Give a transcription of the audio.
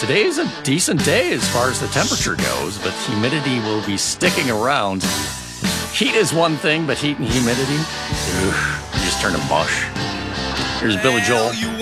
Today's a decent day as far as the temperature goes, but humidity will be sticking around. Heat is one thing, but heat and humidity, you just turn to mush. Here's Billy Joel.